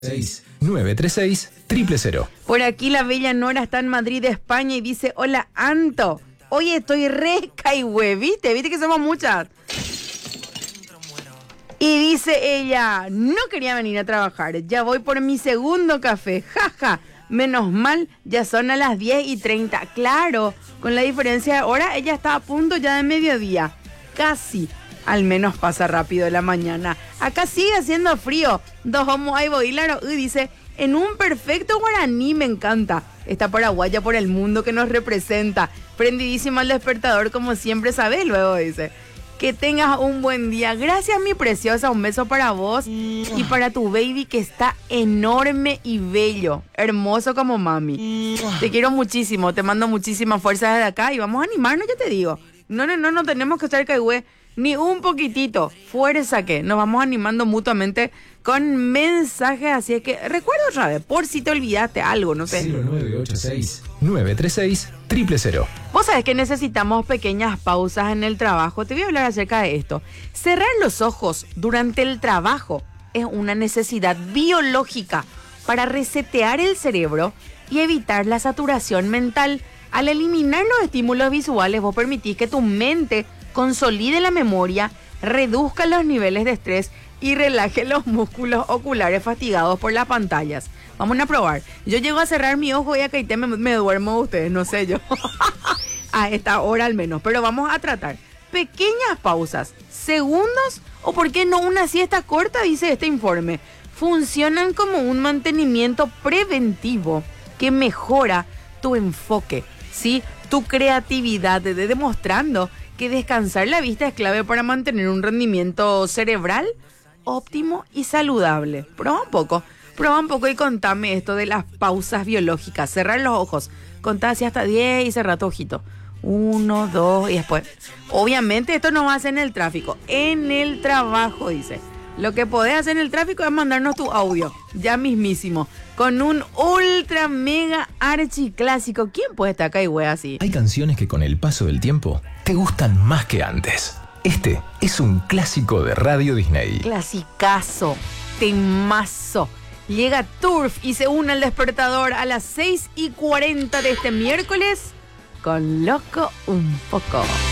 6936-000. Por aquí la bella Nora está en Madrid, España, y dice: hola, Anto. Oye, estoy re caigüe, ¿viste? ¿Viste que somos muchas? Y dice ella: no quería venir a trabajar, ya voy por mi segundo café, jaja. Menos mal, ya son a las 10:30. Claro, con la diferencia de hora, ella está a punto ya de mediodía. Casi. Al menos pasa rápido la mañana. Acá sigue haciendo frío. Dos homos hay boilaro. Y dice: en un perfecto guaraní, me encanta. Esta paraguaya por el mundo que nos representa. Prendidísimo al despertador, como siempre sabés, luego dice. Que tengas un buen día. Gracias, mi preciosa. Un beso para vos y para tu baby, que está enorme y bello. Hermoso como mami. Te quiero muchísimo. Te mando muchísima fuerza desde acá y vamos a animarnos, ya te digo. No tenemos que estar caigüe ni un poquitito. Fuerza que nos vamos animando mutuamente con mensajes. Así es que recuerda otra vez, por si te olvidaste algo, no sé. 0986-936-000. Vos sabés que necesitamos pequeñas pausas en el trabajo. Te voy a hablar acerca de esto. Cerrar los ojos durante el trabajo es una necesidad biológica para resetear el cerebro y evitar la saturación mental. Al eliminar los estímulos visuales, vos permitís que tu mente consolide la memoria, reduzca los niveles de estrés y relaje los músculos oculares fatigados por las pantallas. Vamos a probar. Yo llego a cerrar mi ojo y a caité me duermo de ustedes, no sé yo. A esta hora al menos. Pero vamos a tratar pequeñas pausas, segundos o por qué no una siesta corta, dice este informe. Funcionan como un mantenimiento preventivo que mejora tu enfoque, ¿sí? Tu creatividad, demostrando que descansar la vista es clave para mantener un rendimiento cerebral óptimo y saludable. Prueba un poco y contame esto de las pausas biológicas. Cerrar los ojos, contá así hasta 10 y cerrá tu ojito. 1, 2 y después. Obviamente esto no va a ser en el tráfico, en el trabajo, dice. Lo que podés hacer en el tráfico es mandarnos tu audio, ya mismísimo, con un ultra mega archi clásico. ¿Quién puede estar acá y güey así? Hay canciones que con el paso del tiempo te gustan más que antes. Este es un clásico de Radio Disney. Clasicazo, temazo. Llega Turf y se une al despertador a las 6:40 de este miércoles con Loco un poco.